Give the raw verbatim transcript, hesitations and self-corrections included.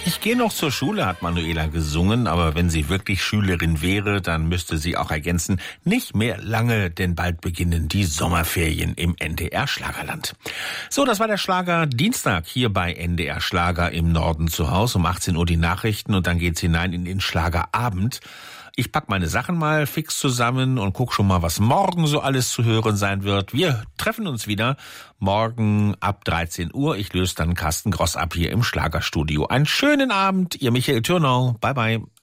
Ich gehe noch zur Schule, hat Manuela gesungen, aber wenn sie wirklich Schülerin wäre, dann müsste sie auch ergänzen, nicht mehr lange, denn bald beginnen die Sommerferien im N D R Schlagerland. So, das war der Schlager Dienstag hier bei N D R Schlager im Norden zu Hause. Um achtzehn Uhr die Nachrichten und dann geht's hinein in den Schlagerabend. Ich pack meine Sachen mal fix zusammen und guck schon mal, was morgen so alles zu hören sein wird. Wir treffen uns wieder morgen ab dreizehn Uhr. Ich löse dann Carsten Gross ab hier im Schlagerstudio. Einen schönen Abend, ihr Michael Türnau. Bye, bye.